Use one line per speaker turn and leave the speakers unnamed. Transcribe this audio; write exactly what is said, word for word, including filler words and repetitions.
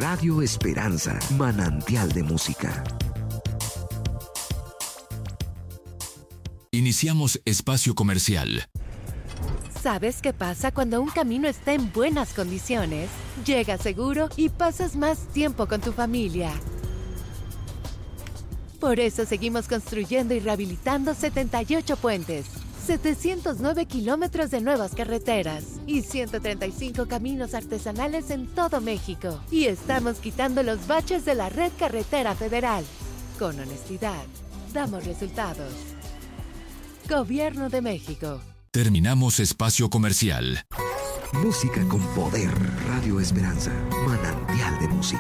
Radio Esperanza, manantial de música.
Iniciamos espacio comercial.
¿Sabes qué pasa cuando un camino está en buenas condiciones? Llegas seguro y pasas más tiempo con tu familia. Por eso seguimos construyendo y rehabilitando setenta y ocho puentes, setecientos nueve kilómetros de nuevas carreteras y ciento treinta y cinco caminos artesanales en todo México. Y estamos quitando los baches de la red carretera federal. Con honestidad, damos resultados. Gobierno de México.
Terminamos espacio comercial.
Música con poder. Radio Esperanza, manantial de música.